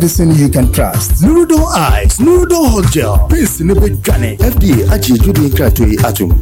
Listen, you can trust. Nurudo Eyes, Nurudo Hot Gel. Prince Nubejane. FDA Ajidudi Kratui Atum.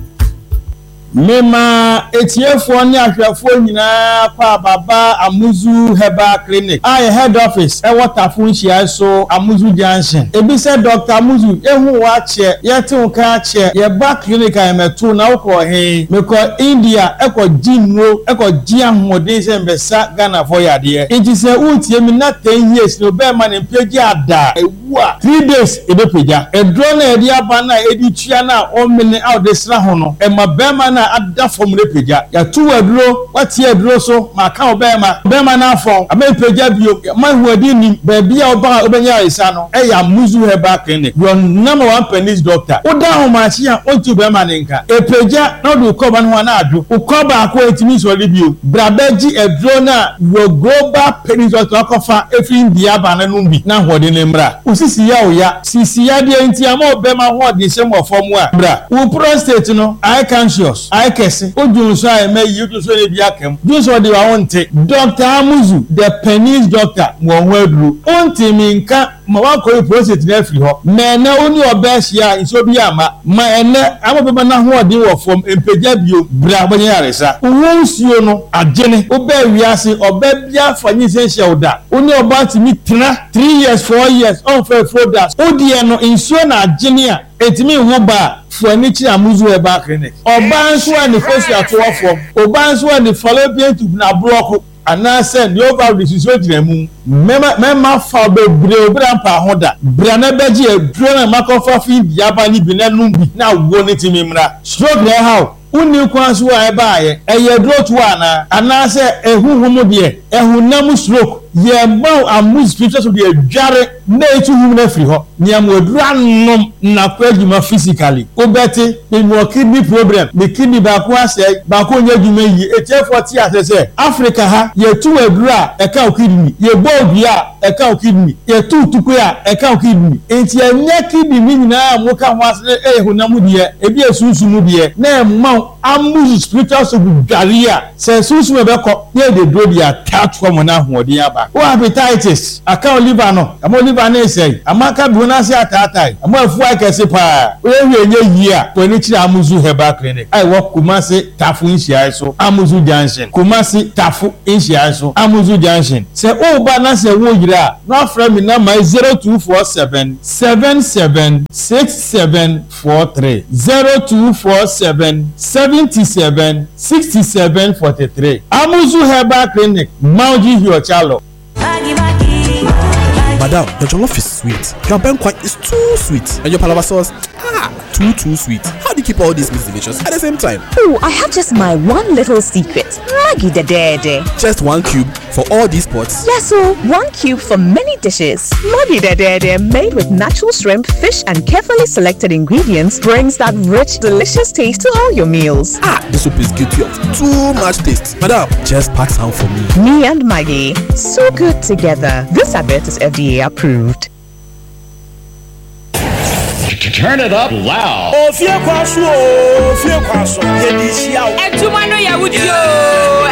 Mema etiefo ni ahwefo nyina pa baba Amuzu Herbal Clinic. Head office e Waterfront Nhia so Amuzu Junction. Ebi se Dr. Amuzu ehu wa che yete nka che ye ba clinic ameto na uko he meko India eko jinwo eko jia hoden se mbesa Ghana for yade. Enti se utie mi na 10 years no be man mpegi ada ewua 3 days ebepeja. Edro na edi aba na edi tua na o mene out desra ho no e ma be man ada from repeja ya tu aduro wati aduro so maka obema na afon amepeja bio man huadi ni baby a oba obenya isa no e ya Amuzu Herbal Clinic your number 1 penis doctor oda ho machi a ontu bema nenka epeja na do koba no na adu ukoba akọ etimi so bio brabeji aduro na your global penis doctor akofa efi India ba na numbi na hode ne mra usisi ya oya sisi ya de enti ama obema hode sem ofom a bra u prostate no I conscious I kese odunso eme yuduso ne bia kem dunso de wa wonte Dr. Amuzu the penis doctor mo hwaduru onti minka ma wa ko prostate na afiri ho me na oni obehia nso bi ama ma ene amobeba na ho ode wo fom empeja bio bra bonye yaresa wonsuo no agene oba wiase oba bia fanyi se hyeoda oni oba timi tena 3 years 4 years on for fodas odie no nsuo na agene a etimi ho ba Fuanichi Amuzu Herbal Clinic. Obansu and the first year to form. Obansu and the fallopian tube na block. And I said, the over this is what you mean. Memma for the Brandpa Honda. Branabeji, a drone and Macofafi, Yabani Binanumbi, now won it in Mimra. Stroke their how. Uni kwansu wa ebaye eye drot wana anase ehuhumu die ehunamu stroke ye baw Amuzu spiritual so die dware na etu hum na firi ho niam oduranom na kwagima physically obeti in kidney problem the kidney ba ko ase ba ko nya dwuma yi etefo ti asese Africa ha ye tu adura e ka kidney ye bodua e ka kidney ye tu tuku a e ka kidney enti anya kidney nyina mo ka ho ase ehunamu die ebi esunsumu die na ma Amuzu spiritual so garia se susu me beko ye de do dia tatwa mo na hoodin aba o hepatitis aka liver no amo liver na sei amaka bi na se atatai amo afu akese pa we enye yi a to ni kira Amuzu Herbal Clinic ai wo Kumasi Tafu Nhia so Amuzu Junction Kumasi Tafu Nhia so Amuzu Junction se o ba na se wo yira na fra mi na mai 0247 776743 0247 776743 Amuzu Herbal Clinic Mauji Hiochalo. Madam, your jollof is sweet. Your banquet is too sweet. And your palava sauce, too sweet. How do you keep all these meats delicious at the same time? Oh, I have just my one little secret. Maggi the Dede. Just 1 cube for all these pots? Yes, so 1 cube for many dishes. Maggi the Dede, made with natural shrimp, fish, and carefully selected ingredients, brings that rich, delicious taste to all your meals. The soup is guilty of too much taste. Madam, just pack some for me. Me and Maggi, so good together. This advert is FDA approved. Turn it up loud. Oh, fear kwaso, fear kwaso. Ye di sia. Etumano ya wudio.